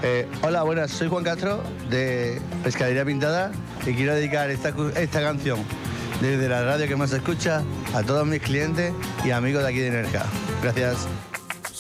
Hola, buenas, soy Juan Castro de Pescadería Pintada y quiero dedicar esta canción desde la radio que más se escucha a todos mis clientes y amigos de aquí de Nerja. Gracias.